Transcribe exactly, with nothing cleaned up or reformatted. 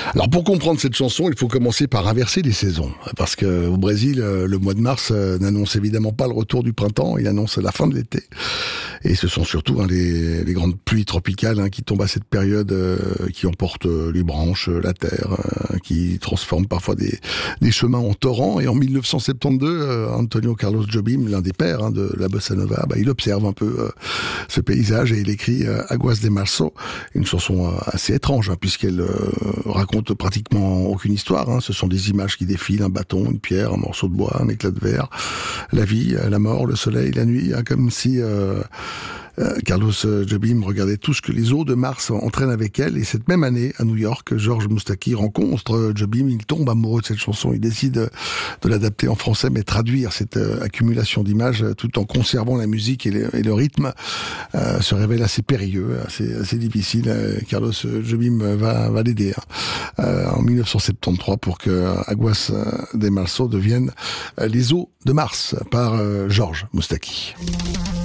Alors pour comprendre cette chanson, il faut commencer par inverser les saisons. Parce qu'au Brésil, le mois de mars n'annonce évidemment pas le retour du printemps, il annonce la fin de l'été. Et ce sont surtout hein, les, les grandes pluies tropicales hein, qui tombent à cette période, euh, qui emportent les branches, la terre, euh, qui transforment parfois des, des chemins en torrents. Et en mille neuf cent soixante-douze, euh, Antonio Carlos Jobim, l'un des pères hein, de la bossa nova, bah, il observe un peu euh, ce paysage et il écrit euh, Aguas de Março, une chanson euh, assez étrange hein, puisqu'elle euh, raconte pratiquement aucune histoire. Hein. Ce sont des images qui défilent, un bâton, une pierre, un morceau de bois, un éclat de verre, la vie, la mort, le soleil, la nuit, hein, comme si euh, euh, Carlos Jobim regardait tout ce que les eaux de Mars entraînent avec elle. Et cette même année, à New York, Georges Moustaki rencontre Jobim, il tombe amoureux de cette chanson, il décide de l'adapter en français, mais traduire cette euh, accumulation d'images tout en conservant la musique et le, et le rythme euh, se révèle assez périlleux, assez, assez difficile. Euh, Carlos Jobim va, va l'aider hein, euh, en mille neuf cent soixante-treize pour que Aguas de Março devienne euh, les eaux de Mars par euh, Georges Moustaki.